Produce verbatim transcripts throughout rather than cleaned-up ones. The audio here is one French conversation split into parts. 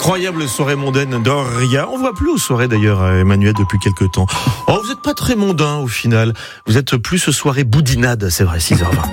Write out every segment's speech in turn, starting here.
Incroyable soirée mondaine d'Oria. On voit plus aux soirées d'ailleurs, Emmanuel, depuis quelques temps. Oh, vous n'êtes pas très mondain au final. Vous êtes plus soirée boudinade, c'est vrai, six heures vingt.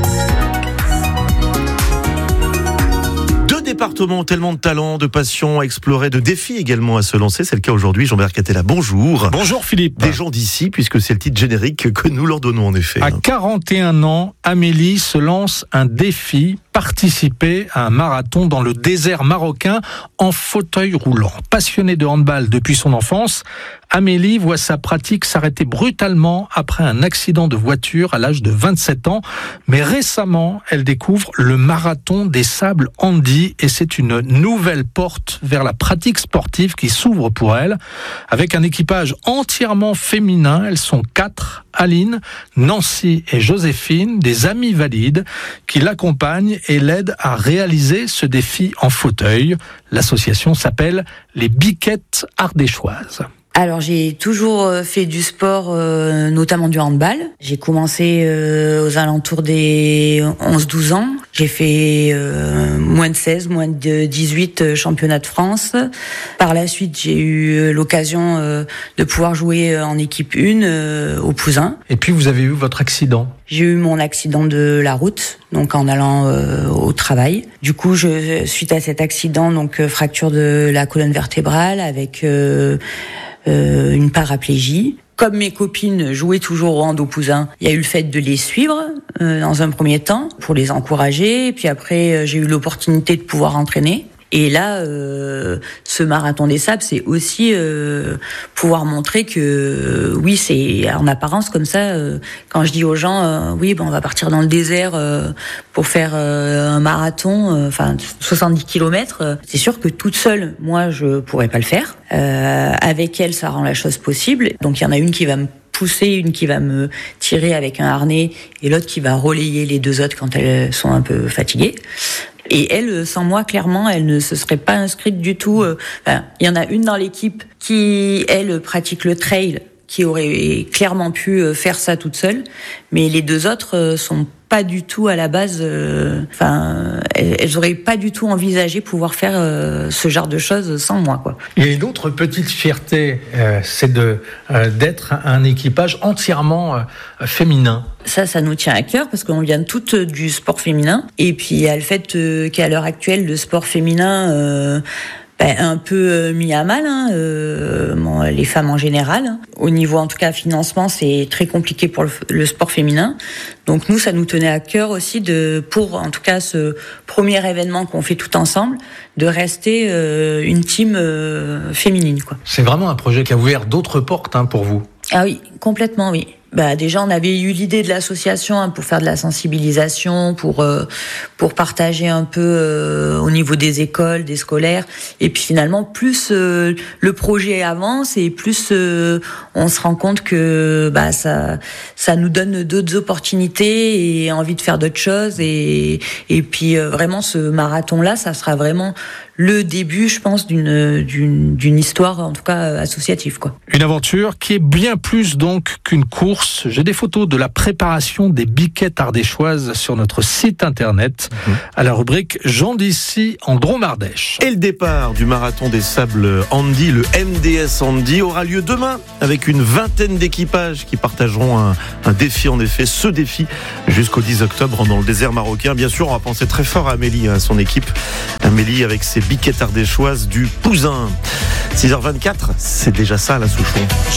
Département, tellement de talents, de passions à explorer, de défis également à se lancer. C'est le cas aujourd'hui. Jean-Bert Catella, bonjour. Bonjour Philippe. Des gens d'ici, puisque c'est le titre générique que nous leur donnons en effet. À quarante et un ans, Amélie se lance un défi, participer à un marathon dans le désert marocain en fauteuil roulant. Passionnée de handball depuis son enfance, Amélie voit sa pratique s'arrêter brutalement après un accident de voiture à l'âge de vingt-sept ans. Mais récemment, elle découvre le marathon des sables Andy et c'est une nouvelle porte vers la pratique sportive qui s'ouvre pour elle. Avec un équipage entièrement féminin, elles sont quatre, Aline, Nancy et Joséphine, des amies valides qui l'accompagnent et l'aident à réaliser ce défi en fauteuil. L'association s'appelle les Biquettes Ardéchoises. Alors j'ai toujours fait du sport, euh, notamment du handball. J'ai commencé euh, aux alentours des onze douze ans. J'ai fait euh, moins de seize, moins de dix-huit championnats de France. Par la suite, j'ai eu l'occasion euh, de pouvoir jouer en équipe un euh, au Pouzin. Et puis vous avez eu votre accident. J'ai eu mon accident de la route, donc en allant euh, au travail. Du coup, je, suite à cet accident, donc euh, fracture de la colonne vertébrale avec euh, euh, une paraplégie. Comme mes copines jouaient toujours au hand au Pouzin, il y a eu le fait de les suivre euh, dans un premier temps pour les encourager. Et puis après, euh, j'ai eu l'opportunité de pouvoir entraîner. Et là, euh, ce marathon des sables, c'est aussi euh, pouvoir montrer que, euh, oui, c'est en apparence comme ça. Euh, quand je dis aux gens, euh, oui, ben on va partir dans le désert euh, pour faire euh, un marathon, enfin euh, soixante-dix kilomètres. Euh, c'est sûr que toute seule, moi, je pourrais pas le faire. Euh, avec elle, ça rend la chose possible. Donc il y en a une qui va me pousser, une qui va me tirer avec un harnais et l'autre qui va relayer les deux autres quand elles sont un peu fatiguées. Et elle, sans moi, clairement, elle ne se serait pas inscrite du tout. Enfin, il y en a une dans l'équipe qui, elle, pratique le trail, qui aurait clairement pu faire ça toute seule. Mais les deux autres sont pas du tout à la base. Euh, enfin, elles, elles auraient pas du tout envisagé pouvoir faire euh, ce genre de choses sans moi, quoi. Il y a une autre petite fierté, euh, c'est de euh, d'être un équipage entièrement euh, féminin. Ça, ça nous tient à cœur parce qu'on vient toutes du sport féminin. Et puis il y a le fait euh, qu'à l'heure actuelle, le sport féminin euh, ben, un peu mis à mal, hein, euh, bon, les femmes en général. Au niveau, en tout cas, financement, c'est très compliqué pour le, le sport féminin. Donc nous, ça nous tenait à cœur aussi de, pour en tout cas ce premier événement qu'on fait tout ensemble, de rester euh, une team euh, féminine, quoi. C'est vraiment un projet qui a ouvert d'autres portes, hein, pour vous. Ah oui, complètement, oui. Bah déjà on avait eu l'idée de l'association hein, pour faire de la sensibilisation, pour euh, pour partager un peu euh, au niveau des écoles, des scolaires, et puis finalement plus euh, le projet avance et plus euh, on se rend compte que bah ça ça nous donne d'autres opportunités et envie de faire d'autres choses et et puis euh, vraiment ce marathon là ça sera vraiment le début, je pense, d'une, d'une, d'une histoire, en tout cas, associative, quoi. Une aventure qui est bien plus, donc, qu'une course. J'ai des photos de la préparation des Biquettes Ardéchoises sur notre site internet, mmh. à la rubrique Gens d'ici en Drôme-Ardèche. Et le départ du marathon des sables Andy, le M D S Andy, aura lieu demain avec une vingtaine d'équipages qui partageront un, un défi, en effet, ce défi, jusqu'au dix octobre dans le désert marocain. Bien sûr, on va penser très fort à Amélie, à son équipe. Amélie avec ses Biquettes Ardéchoises du Pouzin. six heures vingt-quatre, c'est déjà ça, la Souchon.